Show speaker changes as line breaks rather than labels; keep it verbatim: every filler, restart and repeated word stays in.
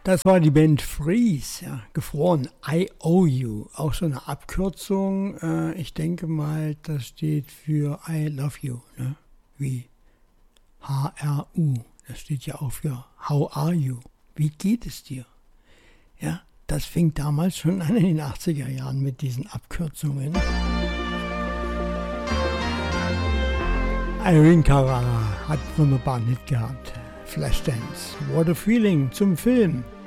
Das war die Band Freeze, ja, gefroren, I O U, auch so eine Abkürzung. Äh, ich denke mal, das steht für I love you, ne? Wie H R U, das steht ja auch für How are you, wie geht es dir? Ja, das fing damals schon an in den achtziger Jahren mit diesen Abkürzungen. Irene Cara hat einen wunderbaren Hit gehabt. Flashdance, What a Feeling zum Film.